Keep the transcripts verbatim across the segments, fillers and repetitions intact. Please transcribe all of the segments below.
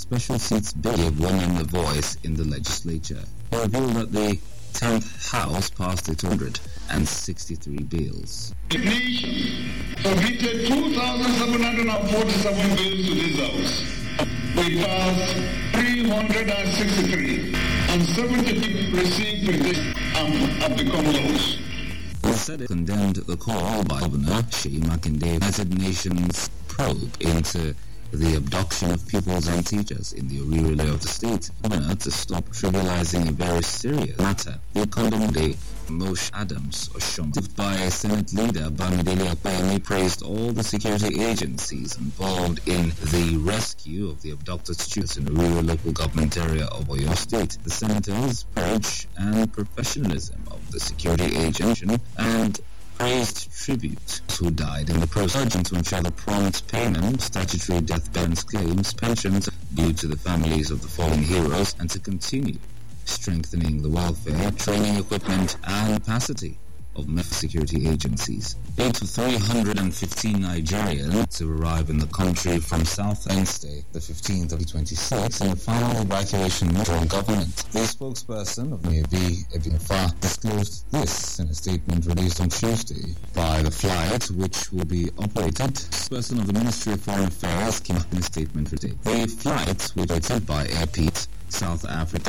special seats bill gave women a voice in the legislature. He revealed that the tenth House passed its one hundred sixty-three bills. The nation submitted two thousand seven hundred forty-seven bills to this House. We passed three hundred sixty-three, and seventy received petition and have become laws. The Senate condemned the call by Governor Seyi Makinde United Nations probe into the abduction of pupils and teachers in the Orire layer of the state. Governor to stop trivializing a very serious matter. The condemned Moshe Adams Oshom, by Senate leader Bamidele Akpayemi, praised all the security agencies involved in the rescue of the abducted students in the rural local government area of Oyo State. The senators praised and professionalism of the security agency and praised tribute who died in the process, urging to ensure the prompt payment, statutory death benefits claims, pensions due to the families of the fallen heroes, and to continue strengthening the welfare, training, equipment, and capacity of security agencies. Eight to three hundred fifteen Nigerians to arrive in the country from South Wednesday, the fifteenth of twenty-six, in the final evacuation from government. The spokesperson of Navy, Ebinifa, disclosed this in a statement released on Tuesday. By the flight, which will be operated, spokesperson of the Ministry of Foreign Affairs came up in a statement today. The flight, which was operated by Airpeace, South Africa,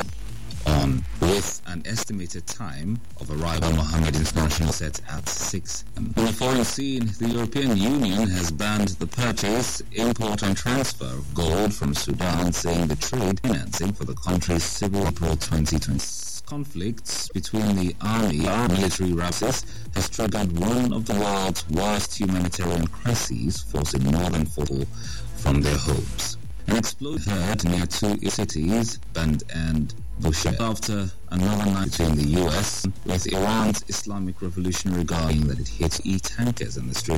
on with an estimated time of arrival Mohammed International set at six. On the foreign scene, the European Union has banned the purchase, import and transfer of gold from Sudan, saying the trade financing for the country's civil April twenty twenty conflicts between the army and military races has triggered one of the world's worst humanitarian crises, forcing more than four people from their homes. An explosion heard near two cities, Band and Bushehr, after another night between the U S with Iran's Islamic Revolutionary Guard that it hit E-tankers in the Strait